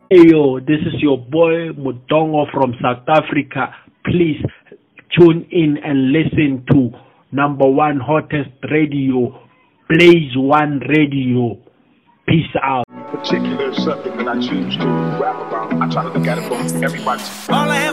Ayo, this is your boy Mudongo from South Africa. Please tune in and listen to number one hottest radio, Blaze One Radio. Peace out. Particular subject that I choose to rap about, I try to look at it from everybody's.